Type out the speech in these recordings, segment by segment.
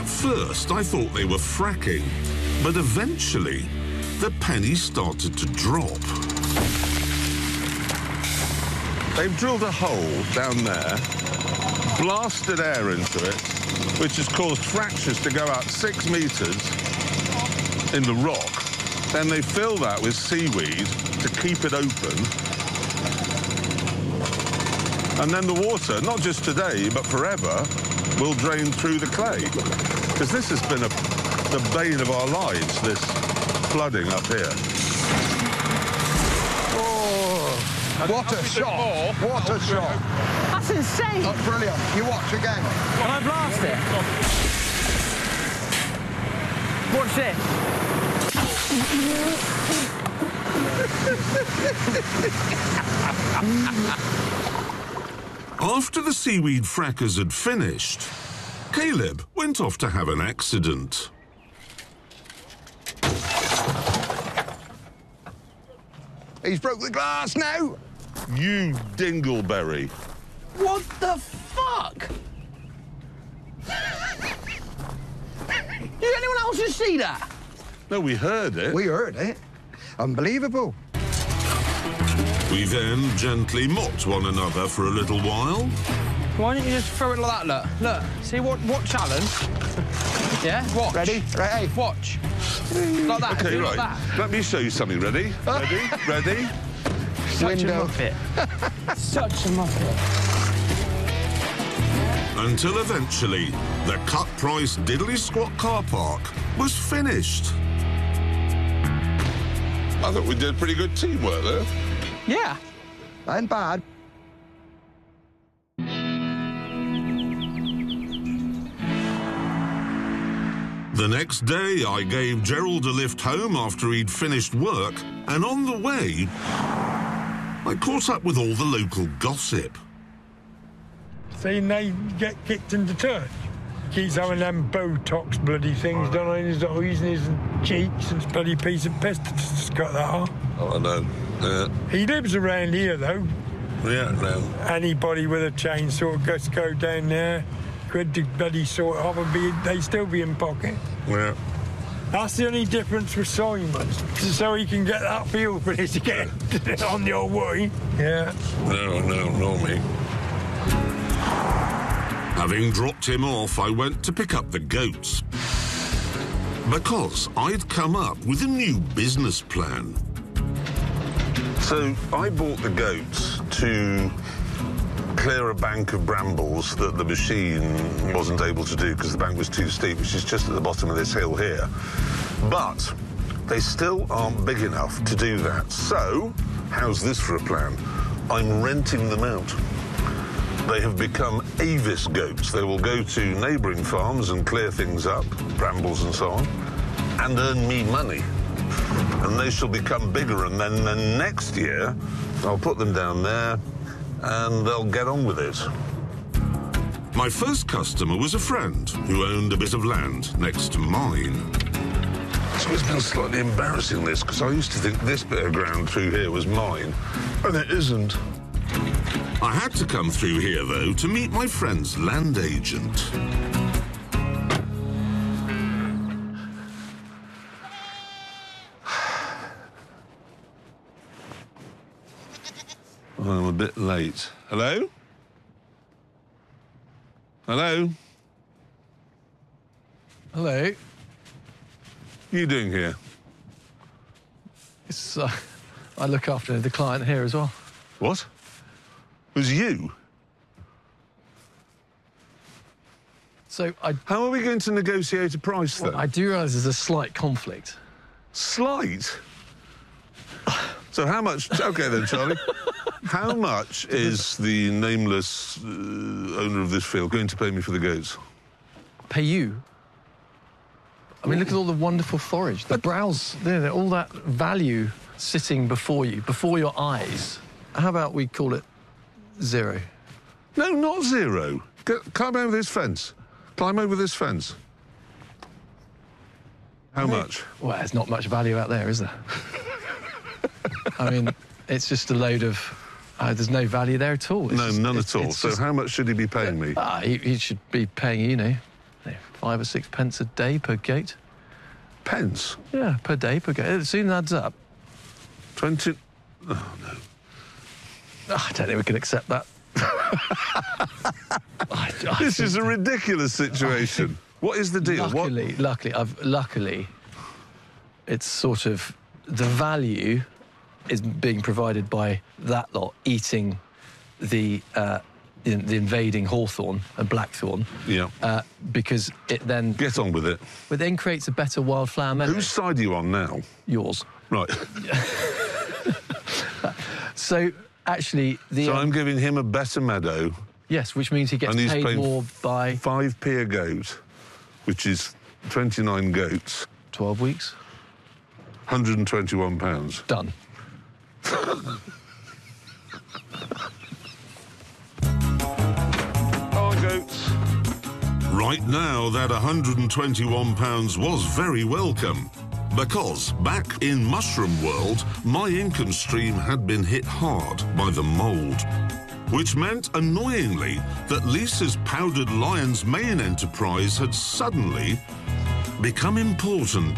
At first, I thought they were fracking, but eventually, the penny started to drop. They've drilled a hole down there, blasted air into it, which has caused fractures to go out 6 meters in the rock. Then they fill that with seaweed to keep it open. And then the water, not just today, but forever, will drain through the clay. Because this has been the bane of our lives, this flooding up here. What a shot! What a shot! That's insane! That's brilliant. You watch again. Can I blast it? Watch this. After the seaweed frackers had finished, Caleb went off to have an accident. He's broke the glass now. You dingleberry. What the fuck? Did anyone else just see that? No, we heard it. We heard it. Unbelievable. We then gently mocked one another for a little while. Why don't you just throw it like that, look? Look, see what challenge? Yeah, watch. Ready? Ready? Watch. Like that, Okay, do right. like that. Let me show you something. Ready? Ready? Ready? Such Window. a muppet. Such a muppet. Until eventually, the cut-price diddly-squat car park was finished. I thought we did pretty good teamwork there. Yeah. And bad. The next day, I gave Gerald a lift home after he'd finished work, and on the way, I caught up with all the local gossip. Saying they get kicked into church. Keeps having them Botox bloody things done on his eyes and his cheeks, and his bloody piece of piss that's got that on. Oh, I know. Yeah. He lives around here, though. Yeah, no. Anybody with a chainsaw just go down there, could bloody sort of, they'd still be in pocket. Yeah. That's the only difference with Simon, so he can get that feel for it to get on the old way. Yeah. No, not me. Having dropped him off, I went to pick up the goats. Because I'd come up with a new business plan. So I bought the goats to clear a bank of brambles that the machine wasn't able to do because the bank was too steep, which is just at the bottom of this hill here. But they still aren't big enough to do that. So, how's this for a plan? I'm renting them out. They have become avis goats. They will go to neighbouring farms and clear things up, brambles and so on, and earn me money. And they shall become bigger, and then next year, I'll put them down there, and they'll get on with it. My first customer was a friend who owned a bit of land next to mine. So it's been slightly embarrassing, this, because I used to think this bit of ground through here was mine, and it isn't. I had to come through here, though, to meet my friend's land agent. I'm a bit late. Hello? Hello? Hello. What are you doing here? It's, I look after the client here as well. What? It was you? So How are we going to negotiate a price, then? I do realise there's a slight conflict. Slight? So how much... OK, then, Charlie. How much is the nameless owner of this field going to pay me for the goats? Pay you? I mean, look at all the wonderful forage, the browse, all that value sitting before you, before your eyes. How about we call it 0? No, not 0. Climb over this fence. Climb over this fence. How much? Well, there's not much value out there, is there? I mean, it's just a load of... there's no value there at all. No, none at all. So how much should he be paying me? He should be paying you, 5 or 6 pence a day per gate. Pence? Yeah, per day, per gate. It soon adds up. 20... Oh, no. I don't think we can accept that. This is a ridiculous situation. What is the deal? Luckily, it's sort of the value is being provided by that lot eating the invading hawthorn and blackthorn. Yeah. Because it then... Get on with it. It then creates a better wildflower meadow. Whose side are you on now? Yours. Right. So, actually... So I'm giving him a better meadow. Yes, which means he gets paid more by... 5p a goat, which is 29 goats. 12 weeks. £121. Done. Our goats. Right now, that £121 was very welcome. Because back in Mushroom World, my income stream had been hit hard by the mould. Which meant, annoyingly, that Lisa's powdered lion's mane enterprise had suddenly become important.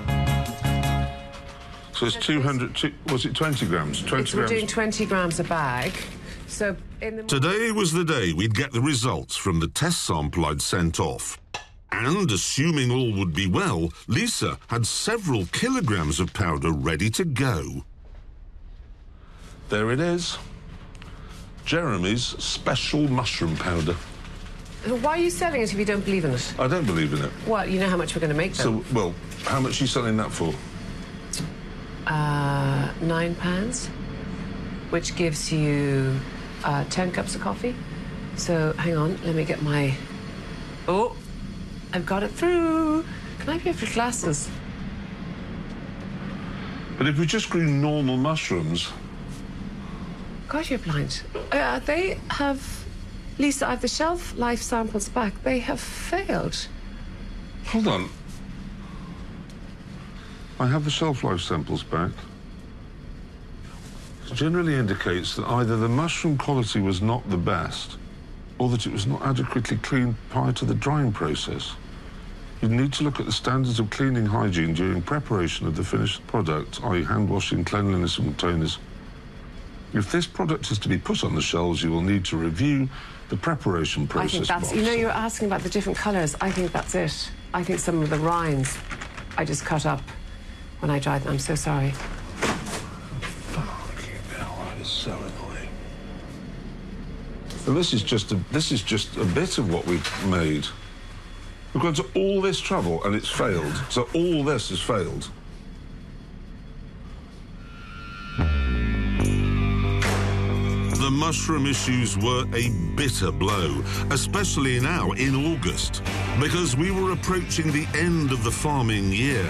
So it's 200, was it 20 grams? 20 We're grams. doing 20 grams a bag. So Today was the day we'd get the results from the test sample I'd sent off. And, assuming all would be well, Lisa had several kilograms of powder ready to go. There it is. Jeremy's special mushroom powder. Why are you selling it if you don't believe in it? I don't believe in it. Well, you know how much we're going to make, though. So, well, how much are you selling that for? £9, which gives you 10 cups of coffee. So, hang on, let me get my... Oh, I've got it through. Can I have your glasses? But if we just grew normal mushrooms... God, you're blind. They have... Lisa, I have the shelf life samples back. They have failed. Hold on. I have the shelf life samples back. It generally indicates that either the mushroom quality was not the best or that it was not adequately cleaned prior to the drying process. You need to look at the standards of cleaning hygiene during preparation of the finished product, i.e. hand washing, cleanliness and containers. If this product is to be put on the shelves, you will need to review the preparation process. I think that's... You know, you're asking about the different colours. I think that's it. I think some of the rinds I just cut up when I dried them. I'm so sorry. Fucking hell, that is so annoying. And this is just a bit of what we've made. We've gone to all this trouble and it's failed. So all this has failed. The mushroom issues were a bitter blow, especially now in August, because we were approaching the end of the farming year.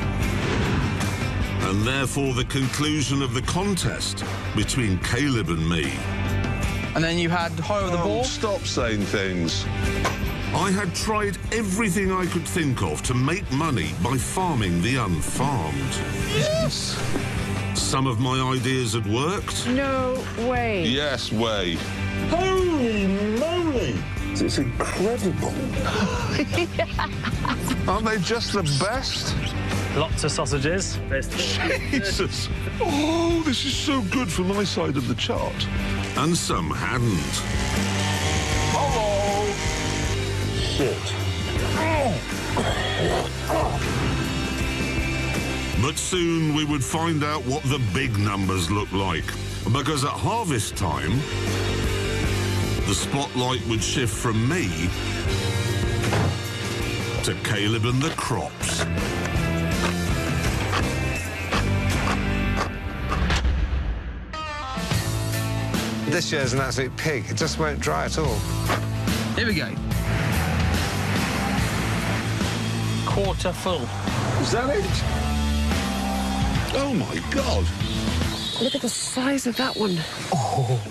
And therefore the conclusion of the contest between Caleb and me. And then you had High Over the Ball. Stop saying things. I had tried everything I could think of to make money by farming the unfarmed. Yes! Some of my ideas had worked. No way. Yes, way. Holy moly! It's incredible. Aren't they just the best? Lots of sausages. Jesus! Oh, this is so good for my side of the chart. And some hadn't. Oh! Shit. But soon we would find out what the big numbers look like. Because at harvest time, the spotlight would shift from me to Caleb and the crops. This year's an absolute pig. It just won't dry at all. Here we go. Quarter full. Is that it? Oh, my God. Look at the size of that one. Oh,